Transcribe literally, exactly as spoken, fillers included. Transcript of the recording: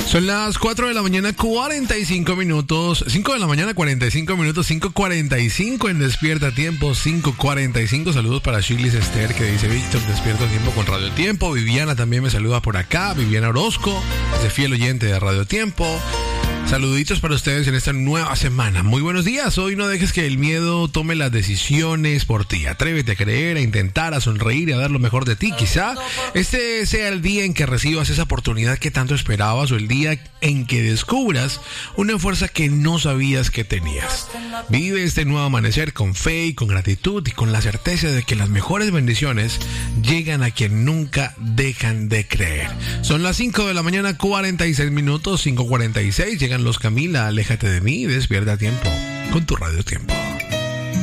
Son las cuatro de la mañana, cuarenta y cinco minutos. cinco de la mañana, cuarenta y cinco minutos. cinco cuarenta y cinco en Despierta Tiempo. cinco cuarenta y cinco. Saludos para Shirley Esther, que dice: Víctor, Despierta Tiempo con Radio Tiempo. Viviana también me saluda por acá. Viviana Orozco, de fiel oyente de Radio Tiempo. Saluditos para ustedes en esta nueva semana. Muy buenos días. Hoy no dejes que el miedo tome las decisiones por ti. Atrévete a creer, a intentar, a sonreír y a dar lo mejor de ti. Quizá este sea el día en que recibas esa oportunidad que tanto esperabas, o el día en que descubras una fuerza que no sabías que tenías. Vive este nuevo amanecer con fe y con gratitud y con la certeza de que las mejores bendiciones llegan a quien nunca dejan de creer. Son las cinco de la mañana, cuarenta y seis minutos. cinco cuarenta y seis. Llegan los Camila, Aléjate de mí. Despierta Tiempo con tu Radio Tiempo.